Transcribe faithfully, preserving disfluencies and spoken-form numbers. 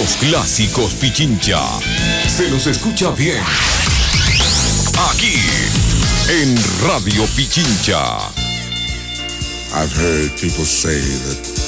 Los clásicos Pichincha. Se los escucha bien. Aquí, en Radio Pichincha. I've heard people say that